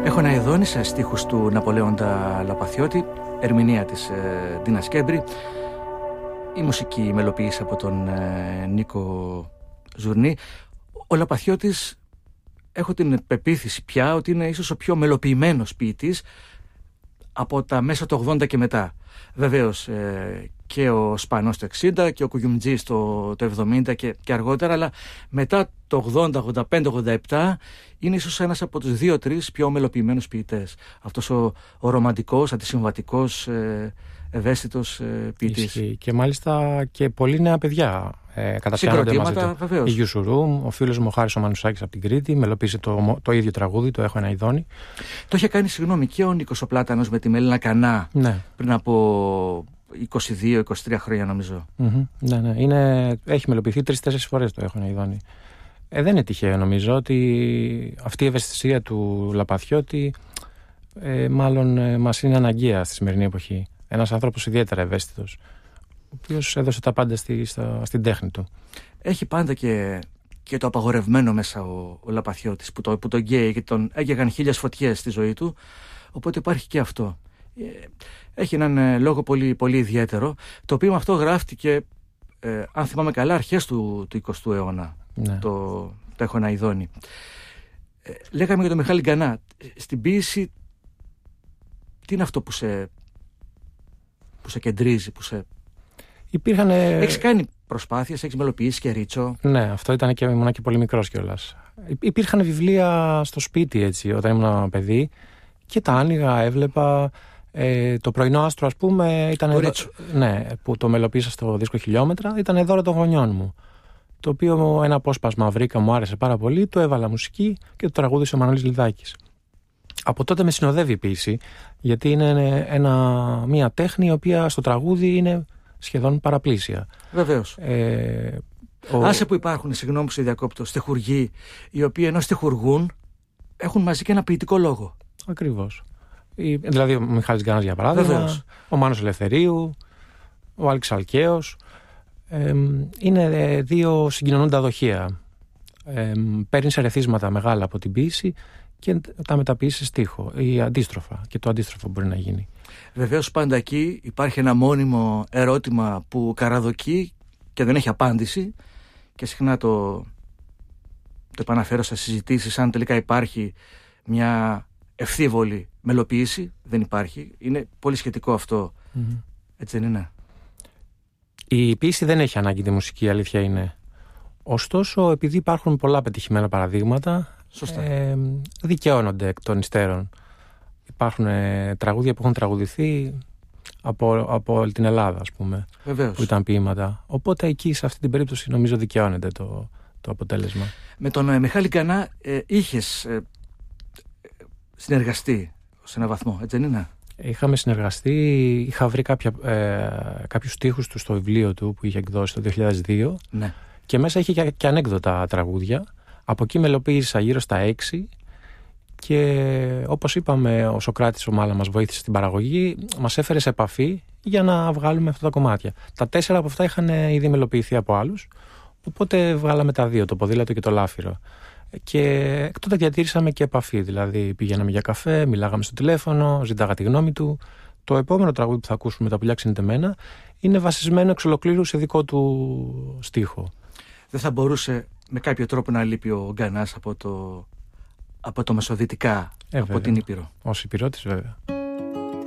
Έχω ένα ειδόνι σε στίχους του Ναπολέοντα Λαπαθιώτη, ερμηνεία της Ντίνα Σκέμπρη. Η μουσική μελοποίηση από τον Νίκο Ζουρνή. Ο Λαπαθιώτης, έχω την πεποίθηση πια ότι είναι ίσως ο πιο μελοποιημένος ποιητής από τα μέσα του 80 και μετά. Βεβαίως και ο Σπανός το 60 και ο Κουγιουμτζής το 70 και αργότερα, αλλά μετά το 80, 85, 87 είναι ίσως ένας από τους 2-3 πιο μελοποιημένους ποιητές. Αυτός ο ρομαντικός, αντισυμβατικός, ευαίσθητος ποιητής. Και μάλιστα και πολύ νέα παιδιά καταπιάνονται μαζί του. Βεβαίως. Η Γιουσουρούμ, ο φίλος μου ο Χάρης ο Μανουσάκης από την Κρήτη, μελοποίησε το ίδιο τραγούδι, το Έχω ένα ειδόνι. Το είχε κάνει, συγγνώμη, και ο Νίκος ο Πλάτανος με τη Μελίνα Κανά, ναι, πριν από 22-23 χρόνια νομίζω. Ναι. Έχει μελοποιηθεί 3-4 φορές το Έχω ένα ειδόνι. Δεν είναι τυχαίο νομίζω ότι αυτή η ευαισθησία του Λαπαθιώτη μάλλον μας είναι αναγκαία στη σημερινή εποχή. Ένας άνθρωπος ιδιαίτερα ευαίσθητος, ο οποίος έδωσε τα πάντα στην τέχνη του. Έχει πάντα και το απαγορευμένο μέσα ο Λαπαθιώτης που τον γκέει και τον έγεγαν 1000 φωτιές στη ζωή του, οπότε υπάρχει και αυτό. Έχει έναν λόγο πολύ, πολύ ιδιαίτερο. Το οποίο αυτό γράφτηκε, αν θυμάμαι καλά, αρχές του 20ου αιώνα. Ναι. Το Έχω ένα ειδόνι. Λέγαμε για τον Μιχάλη Γκανά. Στην ποίηση, τι είναι αυτό που σε κεντρίζει, Έχεις κάνει προσπάθειες, έχεις μελοποιήσει και ρίτσο. Ναι, αυτό ήταν και ήμουν και πολύ μικρός κιόλας. Υπήρχαν βιβλία στο σπίτι έτσι, όταν ήμουν παιδί και τα άνοιγα, έβλεπα. Το Πρωινό Άστρο, ας πούμε, ήταν ναι, που το μελοποίησα στο δίσκο Χιλιόμετρα, ήταν δώρο των γονιών μου. Το οποίο ένα απόσπασμα βρήκα, μου άρεσε πάρα πολύ, το έβαλα μουσική και το τραγούδισε ο Μανώλης Λιδάκης. Από τότε με συνοδεύει η ποίηση, γιατί είναι μια τέχνη η οποία στο τραγούδι είναι σχεδόν παραπλήσια. Βεβαίως. Άσε που υπάρχουν, συγγνώμη που σε διακόπτω, στιχουργοί, οι οποίοι ενώ στιχουργούν έχουν μαζί και ένα ποιητικό λόγο. Ακριβώς. Δηλαδή ο Μιχάλης Γκανάς για παράδειγμα, βεβαίως, ο Μάνος Ελευθερίου, ο Άλκης Αλκαίος. Είναι δύο συγκοινωνούντα δοχεία. Παίρνεις ερεθίσματα μεγάλα από την ποίηση και τα μεταποιείς σε στίχο ή αντίστροφα, και το αντίστροφο μπορεί να γίνει. Βεβαίως πάντα εκεί υπάρχει ένα μόνιμο ερώτημα που καραδοκεί και δεν έχει απάντηση και συχνά το επαναφέρω σε συζητήσεις αν τελικά υπάρχει μια ευθύβολη μελοποίηση. Δεν υπάρχει. Είναι πολύ σχετικό αυτό. Έτσι δεν είναι? Η ποίηση δεν έχει ανάγκη τη μουσική, η αλήθεια είναι. Ωστόσο, επειδή υπάρχουν πολλά πετυχημένα παραδείγματα, δικαιώνονται εκ των υστέρων. Υπάρχουν τραγούδια που έχουν τραγουδηθεί από όλη την Ελλάδα, ας πούμε. Βεβαίως. Που ήταν ποίηματα. Οπότε εκεί, σε αυτή την περίπτωση, νομίζω δικαιώνεται το αποτέλεσμα. Με τον Μιχάλη Γκανά είχες συνεργαστεί σε έναν βαθμό, έτσι δεν είναι? Είχαμε συνεργαστεί, είχα βρει κάποιους στίχους του στο βιβλίο του που είχε εκδώσει το 2002, ναι, και μέσα είχε και ανέκδοτα τραγούδια. Από εκεί μελοποίησα γύρω στα 6 και όπως είπαμε, ο Σωκράτης ο Μάλα μας βοήθησε στην παραγωγή, μας έφερε σε επαφή για να βγάλουμε αυτά τα κομμάτια. Τα 4 από αυτά είχαν ήδη μελοποιηθεί από άλλους, οπότε βγάλαμε τα 2, το ποδήλατο και το λάφυρο. Και εκ τότε διατήρησαμε και επαφή, δηλαδή πηγαίναμε για καφέ, μιλάγαμε στο τηλέφωνο, ζητάγα τη γνώμη του. Το επόμενο τραγούδι που θα ακούσουμε, Τα πουλιά ξενιτεμένα, είναι βασισμένο εξ ολοκλήρου σε δικό του στίχο. Δεν θα μπορούσε με κάποιο τρόπο να λείπει ο Γκανάς από το μεσοδυτικά, από την Ήπειρο? Ως Ήπειρώτης βέβαια.